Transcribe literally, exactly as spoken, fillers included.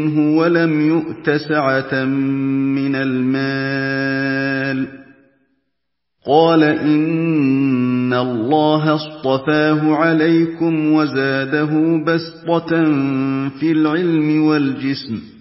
وَلَمْ يُؤْتَ سَعَةً مِّنَ الْمَالِ ۚ قَالَ إِنَّ اللَّهَ اصْطَفَاهُ عَلَيْكُمْ وَزَادَهُ بَسْطَةً فِي الْعِلْمِ وَالْجِسْمِ